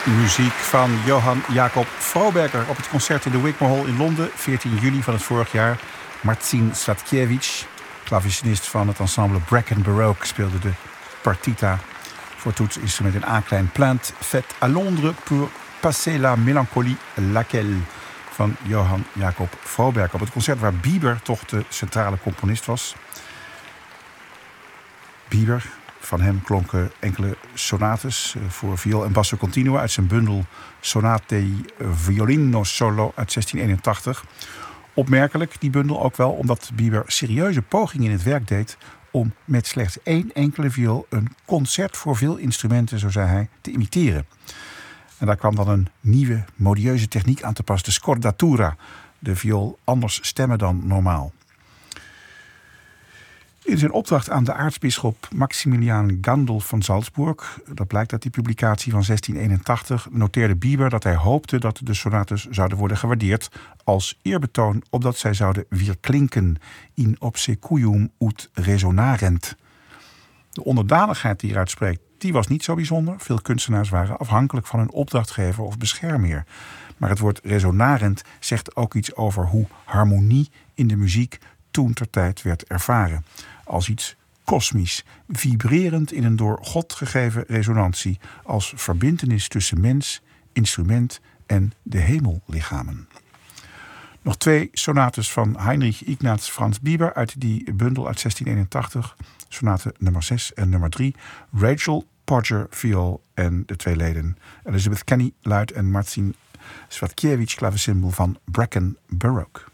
Muziek van Johann Jacob Froberger op het concert in de Wigmore Hall in Londen, 14 juli van het vorig jaar. Marcin Slatkiewicz, klavecinist van het ensemble Bracken Baroque, speelde de partita voor toetsinstrument in A-klein Plainte faite à Londres pour passer la mélancolie laquelle van Johann Jacob Froberger. Op het concert waar Bieber toch de centrale componist was. Bieber, van hem klonken enkele sonates voor viool en basso continuo uit zijn bundel Sonate Violino Solo uit 1681. Opmerkelijk, die bundel ook wel, omdat Bieber serieuze pogingen in het werk deed om met slechts één enkele viool een concert voor veel instrumenten, zo zei hij, te imiteren. En daar kwam dan een nieuwe, modieuze techniek aan te pas, de scordatura, de viool anders stemmen dan normaal. In zijn opdracht aan de aartsbisschop Maximilian Gandolf van Salzburg, dat blijkt uit die publicatie van 1681, noteerde Bieber dat hij hoopte dat de sonates zouden worden gewaardeerd als eerbetoon opdat zij zouden weerklinken in obsequium ut resonarent. De onderdanigheid die hieruit spreekt, die was niet zo bijzonder. Veel kunstenaars waren afhankelijk van hun opdrachtgever of beschermheer. Maar het woord resonarent zegt ook iets over hoe harmonie in de muziek toen ter tijd werd ervaren. Als iets kosmisch, vibrerend in een door God gegeven resonantie, als verbintenis tussen mens, instrument en de hemellichamen. Nog twee sonates van Heinrich Ignaz Franz Bieber uit die bundel uit 1681. Sonate nummer 6 en nummer 3. Rachel Podger viool en de twee leden Elizabeth Kenny luid en Marcin Slatkiewicz klavecimbal van Bracken Baroque.